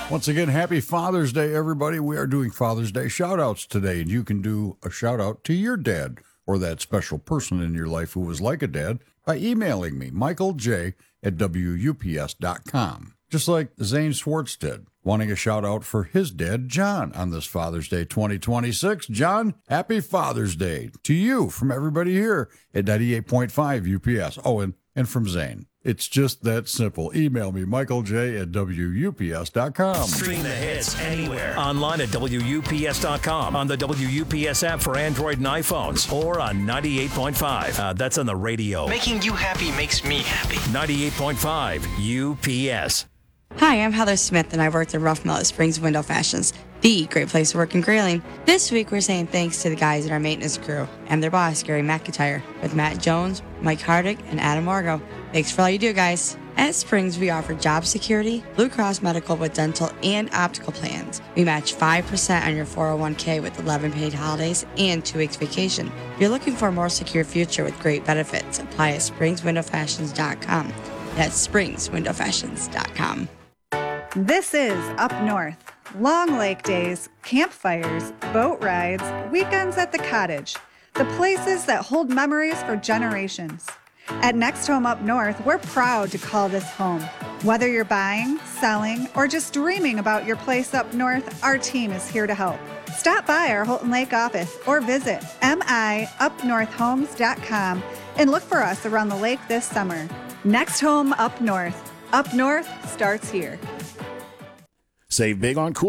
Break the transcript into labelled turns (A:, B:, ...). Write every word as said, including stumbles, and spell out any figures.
A: Once again, happy Father's Day, everybody. We are doing Father's Day shout-outs today, and you can do a shout-out to your dad or that special person in your life who was like a dad by emailing me, michael j at w u p s dot com. Just like Zane Swartz did, wanting a shout-out for his dad, John, on this Father's Day twenty twenty-six. John, happy Father's Day to you from everybody here at ninety-eight point five U P S. Oh, and, and from Zane. It's just that simple. Email me, michael j at w u p s dot com.
B: Stream the hits anywhere. Online at w u p s dot com, on the W U P S app for Android and iPhones, or on ninety-eight point five. Uh, that's on the radio.
C: Making you happy makes me happy.
B: ninety-eight point five U P S.
D: Hi, I'm Heather Smith, and I worked at Rough Mill at Springs Window Fashions, the great place to work in Grayling. This week, we're saying thanks to the guys in our maintenance crew and their boss, Gary McIntyre, with Matt Jones, Mike Hardick, and Adam Margo. Thanks for all you do, guys. At Springs, we offer job security, Blue Cross Medical with dental and optical plans. We match five percent on your four oh one k with eleven paid holidays and two weeks vacation. If you're looking for a more secure future with great benefits, apply at springs window fashions dot com. That's springs window fashions dot com.
E: This is Up North. Long lake days, campfires, boat rides, weekends at the cottage. The places that hold memories for generations. At Next Home Up North, we're proud to call this home. Whether you're buying, selling, or just dreaming about your place up north, our team is here to help. Stop by our Holton Lake office or visit m i up north homes dot com and look for us around the lake this summer. Next Home Up North. Up North starts here.
F: Save big on cool